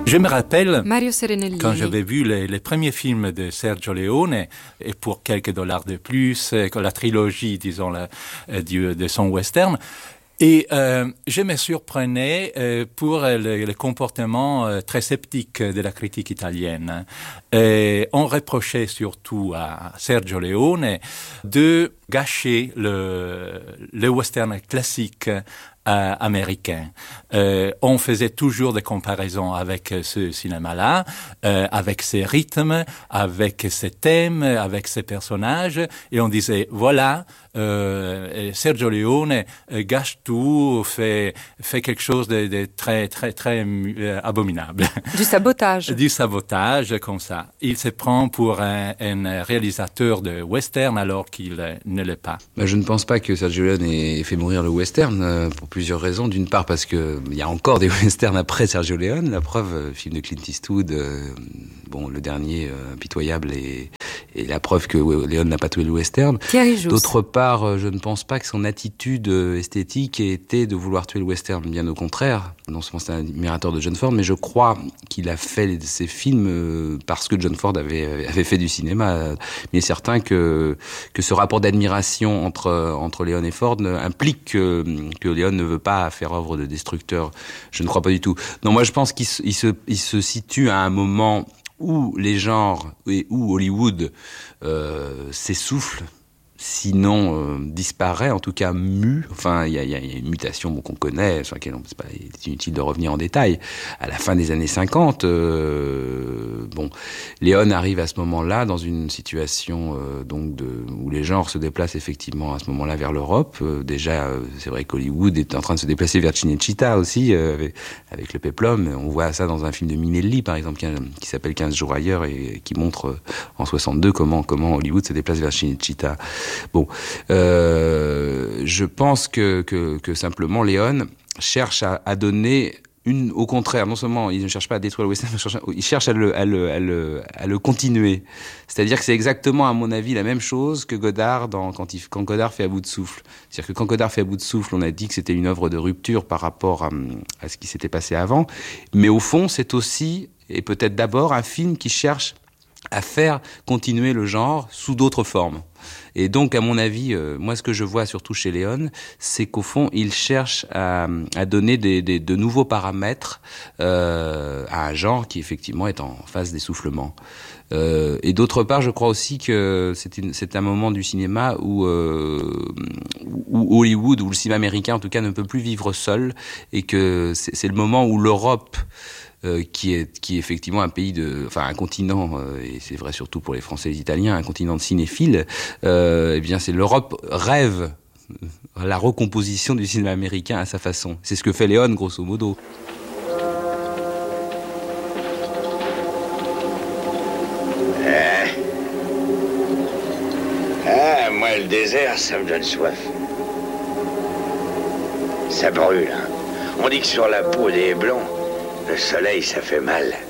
Je me rappelle, Mario Serenellini, quand j'avais vu les premiers films de Sergio Leone, et pour quelques dollars de plus, la trilogie, disons, de son western, et je me surprenais pour le comportement très sceptique de la critique italienne. Et on reprochait surtout à Sergio Leone de gâcher le western classique américain. On faisait toujours des comparaisons avec ce cinéma-là, avec ses rythmes, avec ses thèmes, avec ses personnages, et on disait, voilà, Sergio Leone gâche tout, fait quelque chose de très, très, très abominable. Du sabotage. Du sabotage, comme ça. Il se prend pour un réalisateur de western alors qu'il ne l'est pas. Je ne pense pas que Sergio Leone ait fait mourir le western pour plusieurs raisons. D'une part parce que il y a encore des westerns après Sergio Leone. La preuve, film de Clint Eastwood, le dernier impitoyable et la preuve que Leone n'a pas tué le western. D'autre part, je ne pense pas que son attitude esthétique ait été de vouloir tuer le western, bien au contraire. Non seulement c'est un admirateur de John Ford, mais je crois qu'il a fait ses films parce que John Ford avait fait du cinéma. Mais il est certain que ce rapport d'admiration entre Leone et Ford implique que Leone ne veut pas faire œuvre de destructeur. Je ne crois pas du tout. Non, moi je pense qu'il se situe à un moment où les genres et où Hollywood s'essouffle, sinon disparaît, en tout cas mue. Enfin, il y a une mutation qu'on connaît, sur laquelle c'est pas inutile de revenir en détail. À la fin des années 50, Leone arrive à ce moment-là dans une situation où les genres se déplacent effectivement à ce moment-là vers l'Europe. Déjà, c'est vrai qu'Hollywood est en train de se déplacer vers Cinecittà aussi, avec le péplum. On voit ça dans un film de Minelli, par exemple, qui s'appelle 15 jours ailleurs et qui montre en 62 comment Hollywood se déplace vers Cinecittà. Je pense que simplement Leone cherche à donner au contraire, non seulement il ne cherche pas à détruire le western, il cherche à le continuer. C'est-à-dire que c'est exactement, à mon avis, la même chose que Godard quand Godard fait À bout de souffle. C'est-à-dire que quand Godard fait À bout de souffle, on a dit que c'était une œuvre de rupture par rapport à ce qui s'était passé avant. Mais au fond, c'est aussi, et peut-être d'abord, un film qui cherche à faire continuer le genre sous d'autres formes. Et donc, à mon avis, moi, ce que je vois surtout chez Leone, c'est qu'au fond, il cherche à donner de nouveaux paramètres à un genre qui, effectivement, est en phase d'essoufflement. Et d'autre part, je crois aussi que c'est un moment du cinéma où Hollywood, où le cinéma américain, en tout cas, ne peut plus vivre seul, et que c'est le moment où l'Europe, qui est effectivement un continent, et c'est vrai surtout pour les Français et les Italiens, un continent de cinéphiles, c'est l'Europe rêve la recomposition du cinéma américain à sa façon. C'est ce que fait Leone, grosso modo. Moi, le désert, ça me donne soif. Ça brûle, hein. On dit que sur la peau des blonds, le soleil, ça fait mal.